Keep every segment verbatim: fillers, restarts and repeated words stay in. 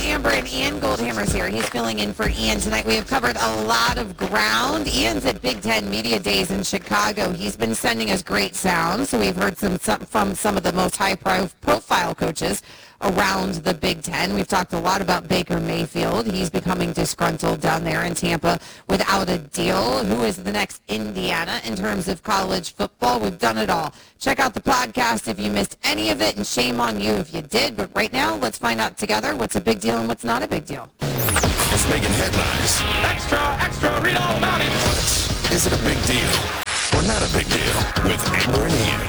Amber, and Ian Goldhammer's here. He's filling in for Ian tonight. We have covered a lot of ground. Ian's at Big Ten Media Days in Chicago. He's been sending us great sound, so we've heard some, some from some of the most high-profile coaches around the Big Ten. We've talked a lot about Baker Mayfield. He's becoming disgruntled down there in Tampa without a deal. Who is the next Indiana in terms of college football? We've done it all. Check out the podcast if you missed any of it, and shame on you if you did. But right now, let's find out together what's a big deal and what's not a big deal. It's making headlines. Extra, extra, read all about it. But is it a big deal or not a big deal with Amber and Ian?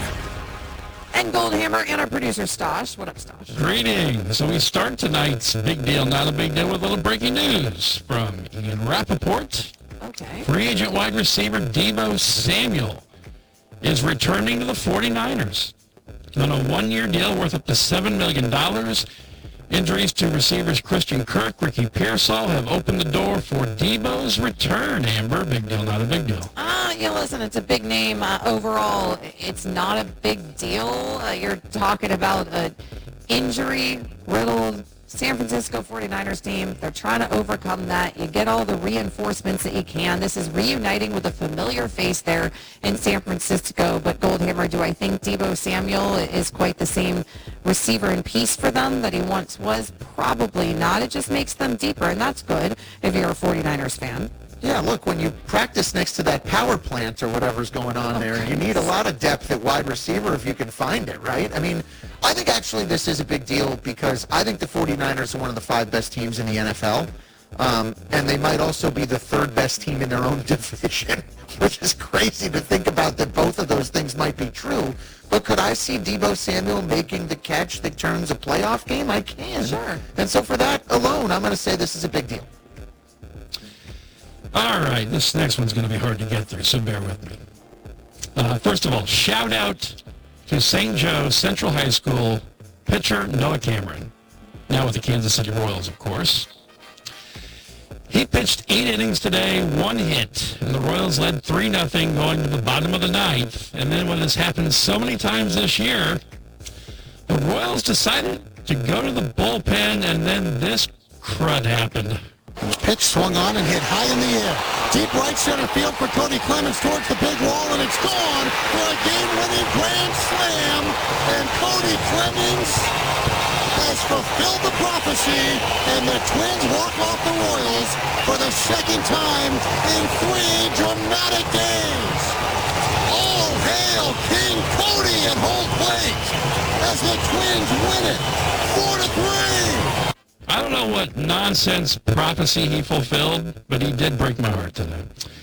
And Goldhammer and our producer, Stosh. What up, Stosh? Greetings. So we start tonight's Big Deal, Not a Big Deal with a little breaking news from Ian Rappaport. Okay. Free agent wide receiver Deebo Samuel is returning to the forty-niners on a one-year deal worth up to seven million dollars. Injuries to receivers Christian Kirk, Ricky Pearsall have opened the door for Deebo's return. Amber, big deal, not a big deal. Uh, yeah, listen, it's a big name. Uh, overall, it's not a big deal. Uh, you're talking about an injury-riddled San Francisco forty-niners team. They're trying to overcome that. You get all the reinforcements that you can. This is reuniting with a familiar face there in San Francisco. But Goldhammer, do I think Deebo Samuel is quite the same receiver and piece for them that he once was? Probably not. It just makes them deeper, and that's good if you're a forty-niners fan. Yeah, look, when you practice next to that power plant or whatever's going on there, you need a lot of depth at wide receiver if you can find it, right? I mean, I think actually this is a big deal because I think the forty-niners are one of the five best teams in the N F L, um, and they might also be the third best team in their own division, which is crazy to think about that both of those things might be true. But could I see Deebo Samuel making the catch that turns a playoff game? I can. Sure. And so for that alone, I'm going to say this is a big deal. All right, this next one's going to be hard to get through, so bear with me. Uh, first of all, shout out to Saint Joe Central High School pitcher Noah Cameron, now with the Kansas City Royals, of course. He pitched eight innings today, one hit, and the Royals led three nothing going to the bottom of the ninth. And then what has happened so many times this year, the Royals decided to go to the bullpen, and then this crud happened. Pitch swung on and hit high in the air. Deep right center field for Cody Clemens towards the big wall, and it's gone for a game-winning grand slam. And Cody Clemens has fulfilled the prophecy, and the Twins walk off the Royals for the second time in three dramatic games. All hail King Cody at home plate as the Twins win it four to three. I don't know what nonsense prophecy he fulfilled, but he did break my heart today.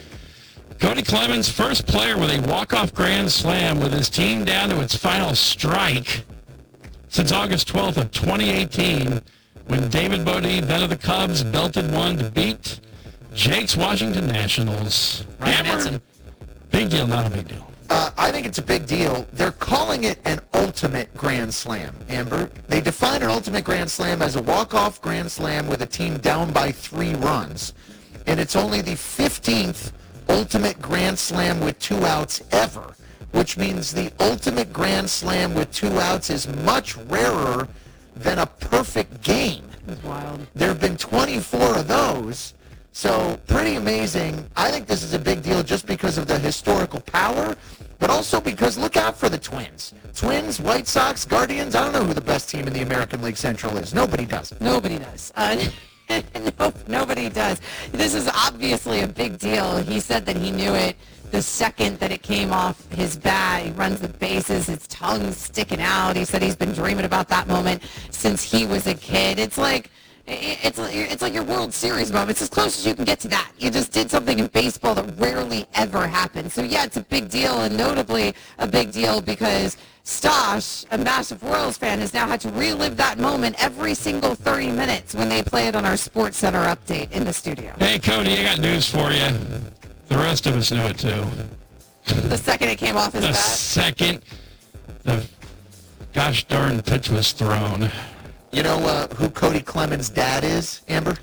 Cody Clemens, first player with a walk-off grand slam with his team down to its final strike since August twelfth of twenty eighteen, when David Bodine, then of the Cubs, belted one to beat Jake's Washington Nationals. Ryan Amber, Hansen. big deal, not a big deal. Uh, I think it's a big deal. They're calling it an ultimate grand slam, Amber. They define an ultimate grand slam as a walk-off grand slam with a team down by three runs. And it's only the fifteenth ultimate grand slam with two outs ever, which means the ultimate grand slam with two outs is much rarer than a perfect game. That's wild. There have been twenty-four of those. So pretty amazing. I think this is a big deal just because of the historical power, but also because look out for the Twins. Twins, White Sox, Guardians, I don't know who the best team in the American League Central is. Nobody does. Nobody does. Uh, no, nobody does. This is obviously a big deal. He said that he knew it the second that it came off his bat. He runs the bases, his tongue's sticking out. He said he's been dreaming about that moment since he was a kid. It's like It's it's like your World Series moment. It's as close as you can get to that. You just did something in baseball that rarely ever happens. So, yeah, it's a big deal, and notably a big deal because Stosh, a massive Royals fan, has now had to relive that moment every single thirty minutes when they play it on our Sports Center update in the studio. Hey, Cody, I got news for you. The rest of us knew it, too. The second it came off his The bat? second the gosh darn pitch was thrown. You know uh, who Cody Clemens' dad is, Amber?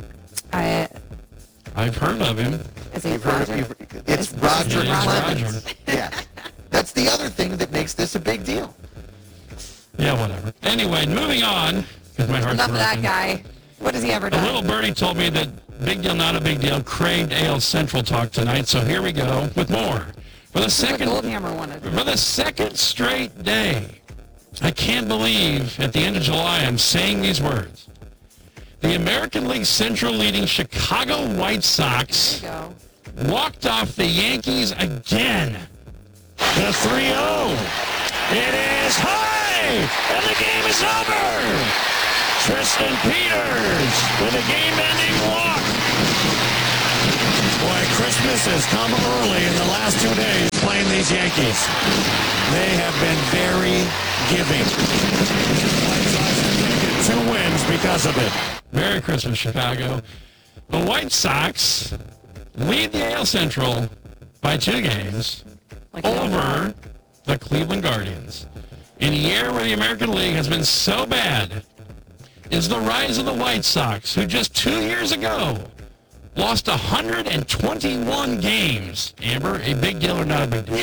I, I've heard of him. is he You've heard Roger? of, you've, it's It's- Roger It is Clemens. Roger. Yeah. That's the other thing that makes this a big deal. Yeah, whatever. Anyway, moving on, because my heart's Enough of that broken. guy. What has he ever A done? little birdie told me that big deal, not a big deal, craved A L Central talk tonight, so here we go with more. For the This is what second, Goldhammer wanted. for the second straight day, I can't believe at the end of July I'm saying these words. The American League Central leading Chicago White Sox There you go. walked off the Yankees again. The three oh. It is high, and the game is over. Tristan Peters with a game-ending walk. Boy, Christmas has come early in the last two days playing these Yankees. They have been very giving. White Sox have taken two wins because of it. Merry Christmas, Chicago. The White Sox lead the A L Central by two games Like over the Cleveland Guardians. In a year where the American League has been so bad, is the rise of the White Sox, who just two years ago lost one hundred twenty-one games. Amber, a big deal or not a big deal?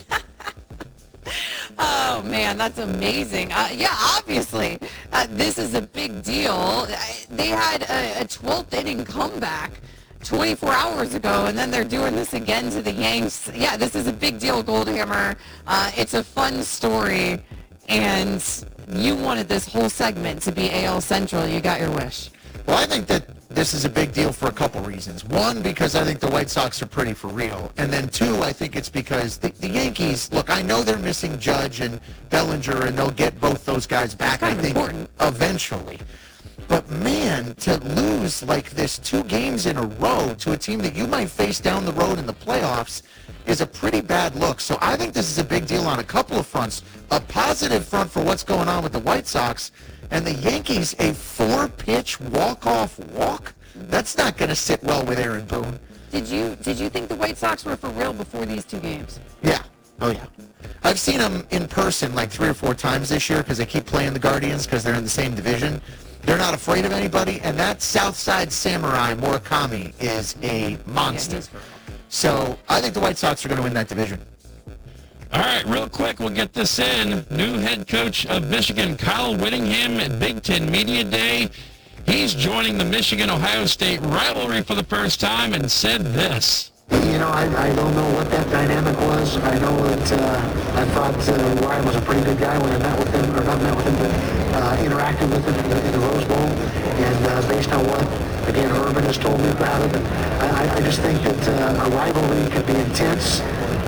Oh, man, that's amazing. Uh, yeah, obviously, uh, this is a big deal. Uh, They had a, a twelfth inning comeback twenty-four hours ago, and then they're doing this again to the Yanks. Yeah, this is a big deal, Goldhammer. Uh, it's a fun story, and you wanted this whole segment to be A L Central. You got your wish. Well, I think that this is a big deal for a couple reasons. One, because I think the White Sox are pretty for real. And then two, I think it's because the, the Yankees, look, I know they're missing Judge and Bellinger, and they'll get both those guys back, Kind I of think, important. eventually. But, man, to lose like this two games in a row to a team that you might face down the road in the playoffs is a pretty bad look. So I think this is a big deal on a couple of fronts. A positive front for what's going on with the White Sox, and the Yankees, a four-pitch walk-off walk. That's not going to sit well with Aaron Boone. Did you did you think the White Sox were for real before these two games? Yeah. Oh, yeah. I've seen them in person like three or four times this year because they keep playing the Guardians because they're in the same division. They're not afraid of anybody, and that Southside Samurai Murakami is a monster. Yeah, he's for real. So I think the White Sox are going to win that division. All right, real quick, we'll get this in. New head coach of Michigan, Kyle Whittingham, at Big Ten Media Day. He's joining the Michigan-Ohio State rivalry for the first time and said this. You know, I, I don't know what that dynamic was. I know that uh, I thought uh, Ryan was a pretty good guy when I met with him, or not met with him, but uh, interacted with him in the, in the Rose Bowl. And uh, based on what, again, Urban has told me about it, I, I just think that uh, a rivalry could be intense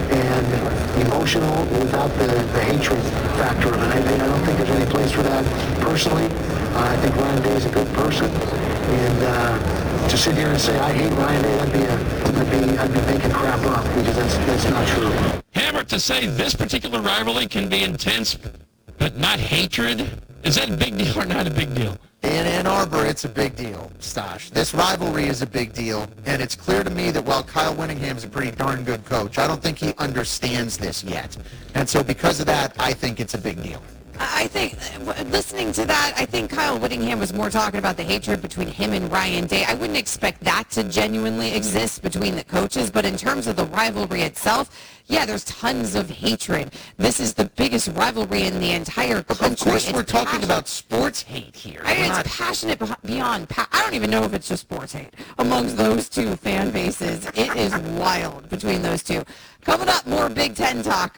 and emotional without the, the hatred factor of it. I, I don't think there's any place for that personally. Uh, I think Ryan Day is a good person. And uh, to sit here and say I hate Ryan Day, that'd be, a, that'd be, I'd be making crap up because that's, that's not true. Hammer, to say this particular rivalry can be intense, but not hatred, is that a big deal or not a big deal? In Ann Arbor, it's a big deal, Stosh. This rivalry is a big deal, and it's clear to me that while Kyle Whittingham is a pretty darn good coach, I don't think he understands this yet. And so because of that, I think it's a big deal. I think, uh, listening to that, I think Kyle Whittingham was more talking about the hatred between him and Ryan Day. I wouldn't expect that to genuinely exist between the coaches, but in terms of the rivalry itself, yeah, there's tons of hatred. This is the biggest rivalry in the entire country. Of course, It's we're talking passionate. about sports hate here. I mean, We're it's not- passionate beh- beyond. Pa- I don't even know if it's just sports hate amongst those two fan bases. It is wild between those two. Coming up, more Big Ten talk.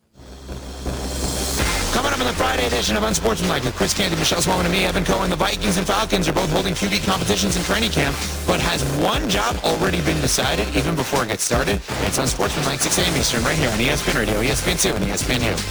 Coming up in the Friday edition of Unsportsmanlike with Chris Candy, Michelle Swellman, and me, Evan Cohen. The Vikings and Falcons are both holding Q B competitions in training camp, but has one job already been decided even before it gets started? It's Unsportsmanlike, six a.m. Eastern, right here on E S P N Radio, E S P N two, and E S P N U.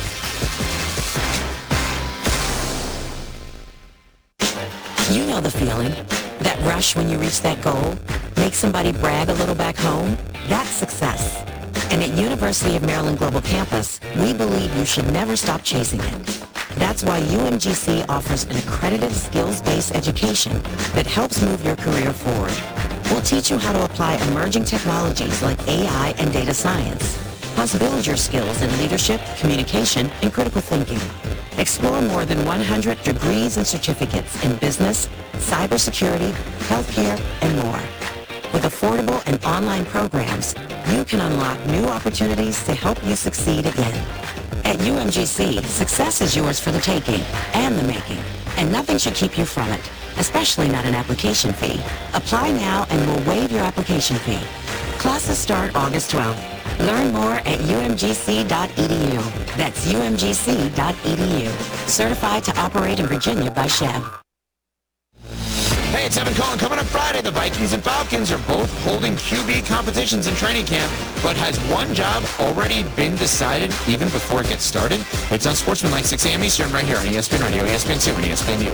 You know the feeling. That rush when you reach that goal. Make somebody brag a little back home. That's success. And at University of Maryland Global Campus, we believe you should never stop chasing it. That's why U M G C offers an accredited skills-based education that helps move your career forward. We'll teach you how to apply emerging technologies like A I and data science. Plus build your skills in leadership, communication, and critical thinking. Explore more than one hundred degrees and certificates in business, cybersecurity, healthcare, and more. With affordable and online programs, you can unlock new opportunities to help you succeed again. At U M G C, success is yours for the taking and the making, and nothing should keep you from it. especially not an application fee. Apply now and we'll waive your application fee. Classes start August twelfth. Learn more at u m g c dot e d u. That's u m g c dot e d u. Certified to operate in Virginia by S H E B. Hey, it's Evan Cohen. Coming up Friday, the Vikings and Falcons are both holding Q B competitions in training camp, but has one job already been decided even before it gets started? It's on Sportsmanlike, six a.m. Eastern, right here on E S P N Radio, E S P N two, and E S P N U.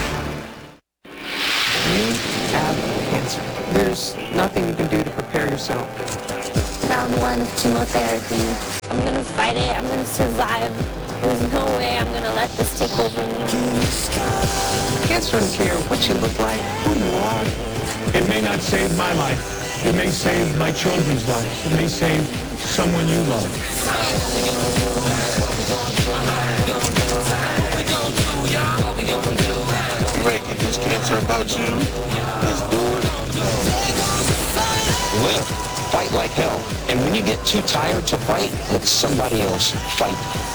You have cancer. There's nothing you can do to prepare yourself. Round one of chemotherapy. I'm gonna fight it. I'm gonna survive. There's no way I'm gonna let this take over me. Cancer doesn't care what you look like, who you are. It may not save my life. It may save my children's lives. It may save someone you love. You ready to get this cancer about you? Let's do it. Live. Fight like hell. And when you get too tired to fight, let somebody else fight.